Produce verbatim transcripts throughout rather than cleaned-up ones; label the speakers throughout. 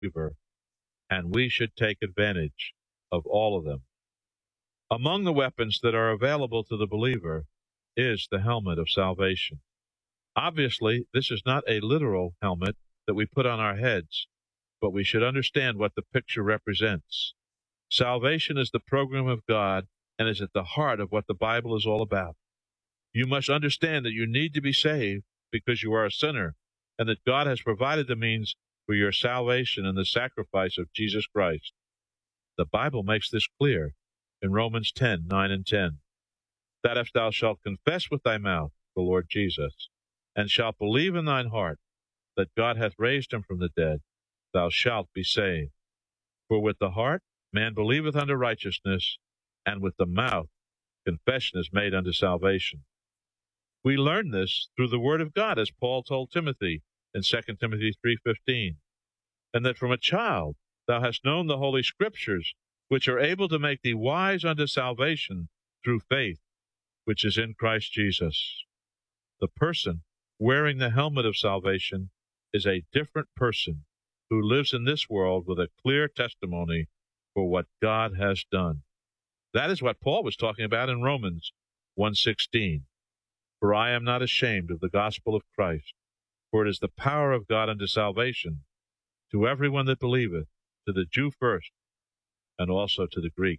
Speaker 1: believer, and we should take advantage of all of them. Among the weapons that are available to the believer is the helmet of salvation. Obviously, this is not a literal helmet that we put on our heads, but we should understand what the picture represents. Salvation is the program of God and is at the heart of what the Bible is all about. You must understand that you need to be saved because you are a sinner, and that God has provided the means for your salvation in the sacrifice of Jesus Christ. The Bible makes this clear in Romans ten, nine and ten, that if thou shalt confess with thy mouth the Lord Jesus, and shalt believe in thine heart that God hath raised him from the dead, thou shalt be saved. For with the heart man believeth unto righteousness, and with the mouth confession is made unto salvation. We learn this through the Word of God, as Paul told Timothy in Second Timothy three fifteen, and that from a child thou hast known the Holy Scriptures, which are able to make thee wise unto salvation through faith, which is in Christ Jesus. The person wearing the helmet of salvation is a different person who lives in this world with a clear testimony for what God has done. That is what Paul was talking about in Romans one sixteen. For I am not ashamed of the gospel of Christ, for it is the power of God unto salvation to everyone that believeth, to the Jew first, and also to the Greek.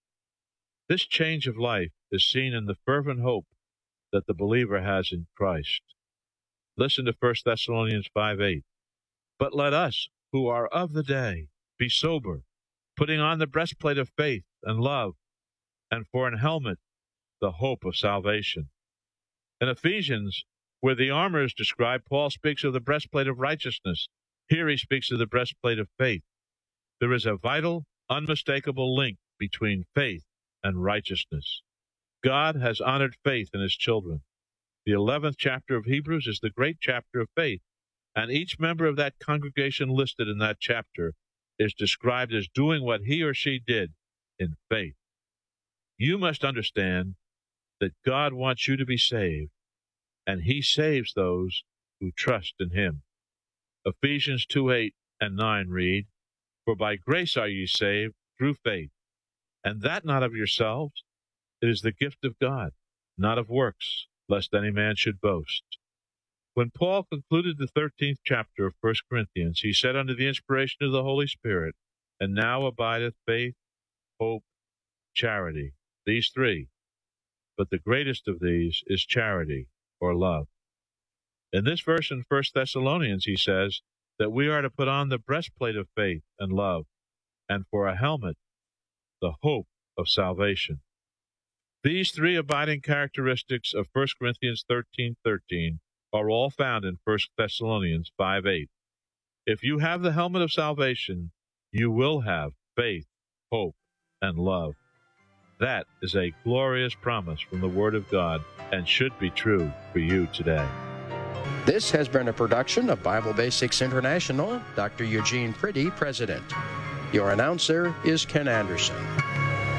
Speaker 1: This change of life is seen in the fervent hope that the believer has in Christ. Listen to First Thessalonians five eight. But let us, who are of the day, be sober, putting on the breastplate of faith and love, and for an helmet, the hope of salvation. In Ephesians, where the armor is described, Paul speaks of the breastplate of righteousness. Here he speaks of the breastplate of faith. There is a vital, unmistakable link between faith and righteousness. God has honored faith in his children. The eleventh chapter of Hebrews is the great chapter of faith, and each member of that congregation listed in that chapter is described as doing what he or she did in faith. You must understand that God wants you to be saved, and he saves those who trust in him. Ephesians two eight and nine read, For by grace are ye saved through faith, and that not of yourselves, it is the gift of God, not of works, lest any man should boast. When Paul concluded the thirteenth chapter of First Corinthians, he said under the inspiration of the Holy Spirit, And now abideth faith, hope, charity, these three. But the greatest of these is charity, or love. In this verse in First Thessalonians, he says that we are to put on the breastplate of faith and love, and for a helmet, the hope of salvation. These three abiding characteristics of First Corinthians thirteen thirteen are all found in First Thessalonians five eight. If you have the helmet of salvation, you will have faith, hope, and love. That is a glorious promise from the Word of God and should be true for you today.
Speaker 2: This has been a production of Bible Basics International. Doctor Eugene Priddy, President. Your announcer is Ken Anderson.